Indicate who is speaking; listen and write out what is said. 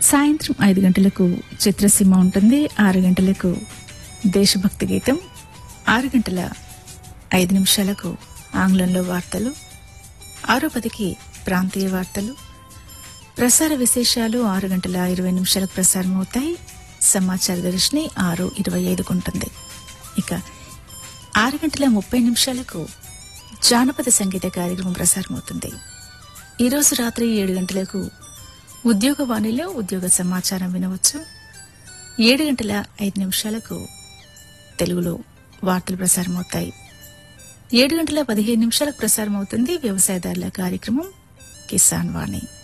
Speaker 1: సాయంత్రం 5 గంటలకు చిత్రసీమ ఉంటుంది. 6 గంటలకు దేశభక్తి గీతం, 6 గంటల 5 నిమిషాలకు ఆంగ్లంలో వార్తలు, 6:10కి ప్రాంతీయ వార్తలు, ప్రసార విశేషాలు 6 గంటల 20 నిమిషాలకు ప్రసారమవుతాయి. సమాచార దర్శిని 6:25కు ఉంటుంది. ఇక 6 గంటల 30 నిమిషాలకు జానపద సంగీత కార్యక్రమం ప్రసారమవుతుంది. ఈరోజు రాత్రి 7 గంటలకు ఉద్యోగవాణిలో ఉద్యోగ సమాచారం వినవచ్చు. 7 గంటల 5 నిమిషాలకు తెలుగులో వార్తలు ప్రసారమవుతాయి. 7 గంటల 15 నిమిషాలకు ప్రసారమవుతుంది వ్యవసాయదారుల కార్యక్రమం కిసాన్ వాణి.